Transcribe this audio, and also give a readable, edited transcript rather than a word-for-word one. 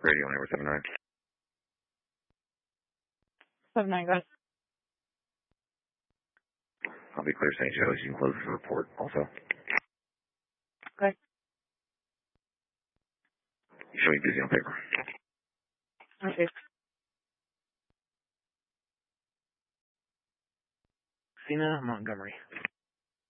Radio on Air 79. 79, go ahead. I'll be clear, St. Joe's. You can close the report also. Okay. You should be busy on paper. Okay. Cena, Montgomery.